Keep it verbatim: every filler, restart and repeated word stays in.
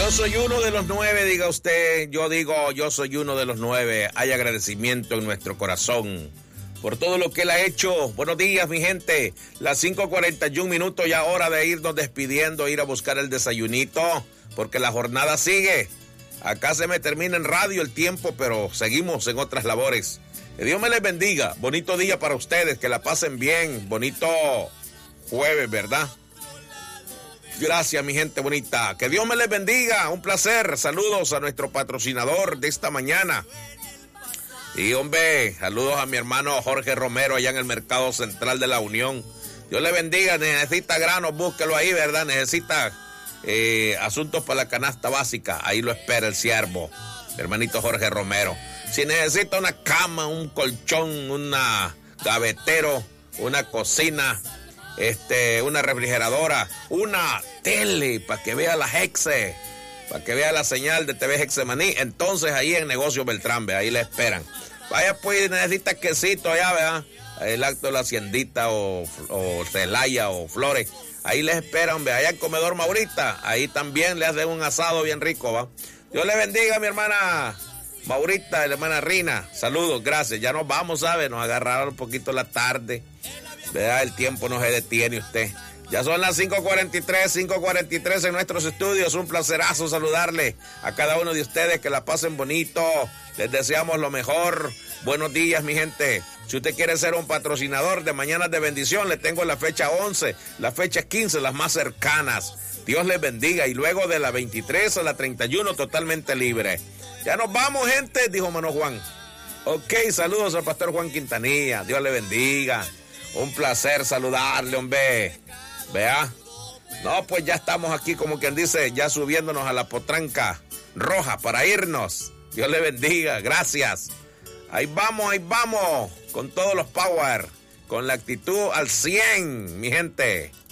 Yo soy uno de los nueve, diga usted. Yo digo, yo soy uno de los nueve. Hay agradecimiento en nuestro corazón por todo lo que él ha hecho. Buenos días, mi gente. Las cinco cuarenta y un minutos, ya hora de irnos despidiendo, ir a buscar el desayunito, porque la jornada sigue. Acá se me termina en radio el tiempo, pero seguimos en otras labores. Que Dios me les bendiga. Bonito día para ustedes, que la pasen bien. Bonito jueves, ¿verdad? Gracias, mi gente bonita. Que Dios me les bendiga. Un placer. Saludos a nuestro patrocinador de esta mañana. Y, hombre, saludos a mi hermano Jorge Romero allá en el Mercado Central de la Unión. Dios le bendiga. Necesita granos, búsquelo ahí, ¿verdad? Necesita eh, asuntos para la canasta básica. Ahí lo espera el siervo, hermanito Jorge Romero. Si necesita una cama, un colchón, una gavetero, una cocina, este, una refrigeradora, una tele para que vea la Hexe, para que vea la señal de T V Hexemaní, entonces ahí en Negocio Beltrán, ve, ahí le esperan. Vaya pues, necesita quesito allá, vea, el acto de la Haciendita o, o Celaya o Flores, ahí les esperan, ve, allá en Comedor Maurita, ahí también le hacen un asado bien rico, va. Dios le bendiga, mi hermana Maurita, la hermana Rina, saludos, gracias, ya nos vamos, ¿sabe? Nos agarraron un poquito la tarde. ¿Verdad? El tiempo no se detiene usted. Ya son las cinco cuarenta y tres, cinco cuarenta y tres en nuestros estudios. Un placerazo saludarle a cada uno de ustedes. Que la pasen bonito. Les deseamos lo mejor. Buenos días, mi gente. Si usted quiere ser un patrocinador de Mañanas de Bendición, le tengo la fecha once, la fecha quince, las más cercanas. Dios les bendiga. Y luego de la veintitrés a la treinta y uno, totalmente libre. Ya nos vamos, gente, dijo Mano Juan. Ok, saludos al pastor Juan Quintanilla. Dios le bendiga. Un placer saludarle, hombre. Vea. No, pues ya estamos aquí, como quien dice, ya subiéndonos a la potranca roja para irnos. Dios le bendiga. Gracias. Ahí vamos, ahí vamos. Con todos los power. Con la actitud al cien, mi gente.